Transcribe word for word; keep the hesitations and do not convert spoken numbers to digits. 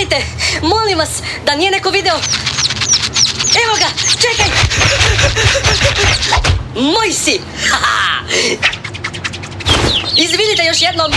Izvolite, molim vas, da nije neko video. Evo ga, čekaj! Moj si! Izvinite još jednom.